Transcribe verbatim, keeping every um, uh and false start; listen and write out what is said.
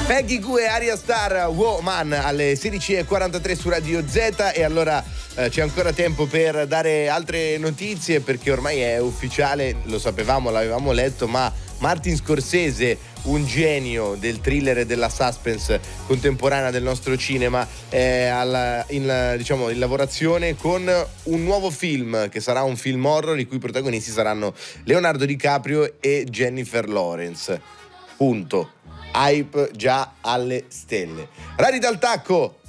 Peggy Gou e Arya Star, Woman, alle sedici e quarantatré su Radio Z. E allora eh, c'è ancora tempo per dare altre notizie, perché ormai è ufficiale, lo sapevamo, l'avevamo letto, ma Martin Scorsese, un genio del thriller e della suspense contemporanea del nostro cinema, è alla, in, diciamo, in lavorazione con un nuovo film che sarà un film horror i cui protagonisti saranno Leonardo DiCaprio e Jennifer Lawrence. Punto. Hype già alle stelle. Rari dal tacco,